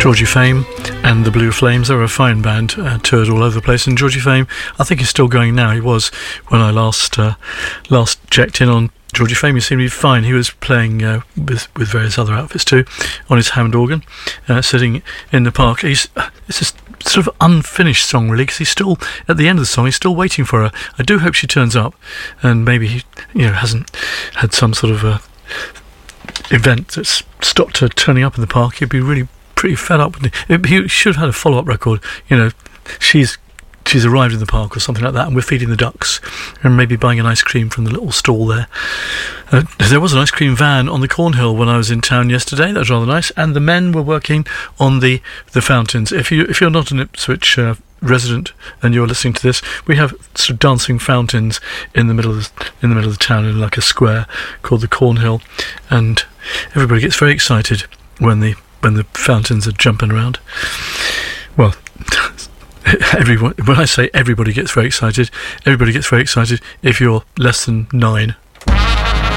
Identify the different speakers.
Speaker 1: Georgie Fame and the Blue Flames are a fine band, toured all over the place. And Georgie Fame, I think, is still going now. He was when I last checked in on Georgie Fame. He seemed to be fine. He was playing with various other outfits too on his Hammond organ, sitting in the park. It's a sort of unfinished song, really, because he's still at the end of the song. He's still waiting for her. I do hope she turns up, and maybe he, hasn't had some sort of event that's stopped her turning up in the park. He'd be really pretty fed up, wouldn't he? He should have had a follow-up record. She's arrived in the park or something like that, and we're feeding the ducks and maybe buying an ice cream from the little stall there. There was an ice cream van on the Cornhill when I was in town yesterday. That was rather nice. And the men were working on the fountains. If you're not an Ipswich resident and you're listening to this, we have sort of dancing fountains in the middle of the town in like a square called the Cornhill, and everybody gets very excited when the fountains are jumping around. Well, everyone. When I say everybody gets very excited if you're less than 9